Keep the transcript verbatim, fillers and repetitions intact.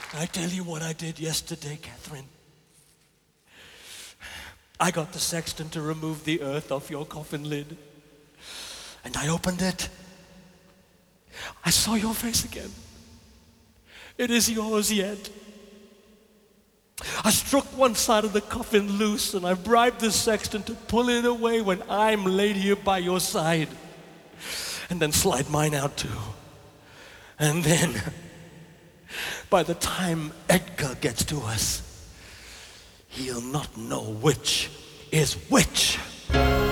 I tell you what I did yesterday, Catherine. I got the sexton to remove the earth off your coffin lid. And I opened it. I saw your face again. It is yours yet. I struck one side of the coffin loose and I bribed the sexton to pull it away when I'm laid here by your side. And then slide mine out too. And then, by the time Edgar gets to us, he'll not know which is which.